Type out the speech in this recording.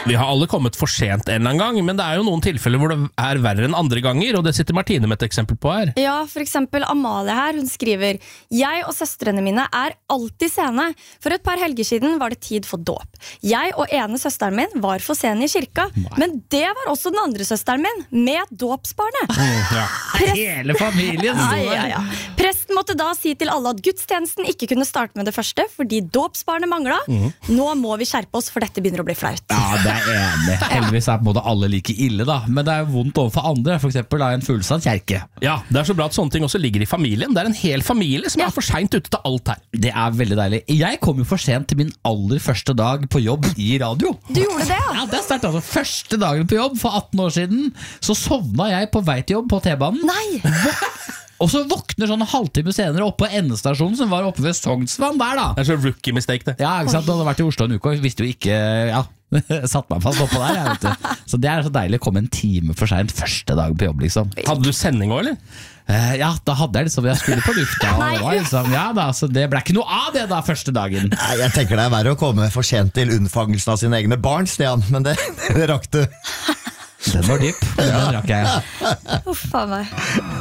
Vi har alle kommet for sent en eller annen gang, men det jo noen tilfeller hvor det verre enn andre ganger, og det sitter Martine med et eksempel på her. Ja, for eksempel Amalie her, hun skriver: Jeg og søstrene mine alltid sene. For et par helger siden var det tid for dåp. Jeg og ene søsteren min var for sene i kirka, men det var også den andre søsteren min, med dåpsbarnet. Hele familien ja. Presten måtte da si til alle at gudstjenesten ikke kunne starte med det første, fordi dåpsbarnet manglet. Nå må vi skjerpe oss, for dette begynner å bli flaut. Ja, det enig. Heldigvis på en måte alle like ille da. Men det jo vondt overfor andre. For eksempel en fullsatt kjerke. Ja, det så bra at sånne ting også ligger i familien. Det en hel familie som for sent ute til alt her. Det veldig deilig. Jeg kom jo for sent til min aller første dag på jobb i radio. Du gjorde det, ja? Ja, det startet altså første dagen på jobb for 18 år siden. Så sovna jeg på vei til jobb på T-banen. Nei! Og så våkner sånn en halvtime senere oppe på endestasjonen som var oppe ved Sognsvann der da. Det så rookie mistake det. Ja, ikke sant? Du hadde vært i Oslo en uke og visste jo ikke, satt meg fast oppå der, vet du. Så det så deilig å komme en time for sent første dag på jobb, liksom. Hadde du sending også, eller? Ja, da hadde jeg liksom, jeg skulle på lufta og det var liksom, ja da, så det ble ikke noe av det da første dagen. Jeg tenker det verre å komme for sent til unnfangelsen av sine egne barn, Stian, men det rakk du. Den var dyp, den rakk jeg. Uff, faen meg.